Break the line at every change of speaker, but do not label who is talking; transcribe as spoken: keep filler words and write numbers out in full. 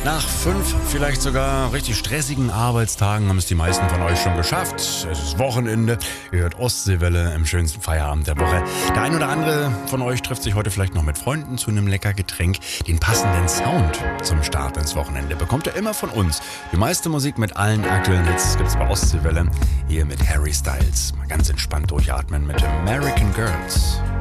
Nach fünf, vielleicht sogar richtig stressigen Arbeitstagen haben es die meisten von euch schon geschafft. Es ist Wochenende, ihr hört Ostseewelle im schönsten Feierabend der Woche. Der ein oder andere von euch trifft sich heute vielleicht noch mit Freunden zu einem lecker Getränk. Den passenden Sound zum Start ins Wochenende bekommt ihr immer von uns. Die meiste Musik mit allen aktuellen Hits gibt's bei Ostseewelle. Hier mit Harry Styles. Mal ganz entspannt durchatmen mit American Girls.